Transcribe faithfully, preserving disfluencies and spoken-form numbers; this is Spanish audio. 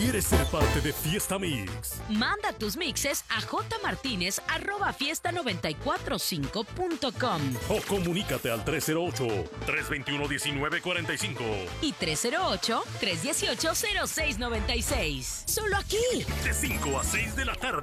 ¿Quieres ser parte de Fiesta Mix? Manda tus mixes a jmartinez arroba fiesta noventa y cuatro cinco punto com o comunícate al tres cero ocho, tres dos uno, uno nueve cuatro cinco y tres cero ocho, tres uno ocho, cero seis nueve seis. Solo aquí. De cinco a seis de la tarde.